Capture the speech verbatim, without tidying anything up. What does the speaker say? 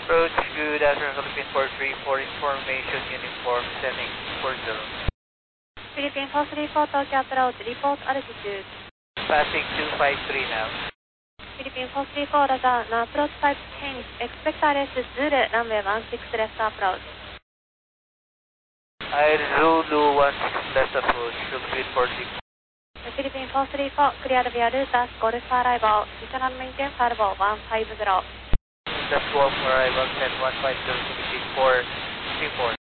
Approach, good afternoon, Philippine four three four, information uniform, sending four zero. Philippine four three four, Tokyo approach, report altitude. Passing two five three now. Philippine four three four, radar, now approach type change, expect R S Zulu, runway one six left approach. I Zulu one six left approach, Philippine four three four. Philippine four three four, cleared via Lutas, Golf arrival, return maintain firewall one five zero. That's one arrival, ten one five zero, Philippine four three four.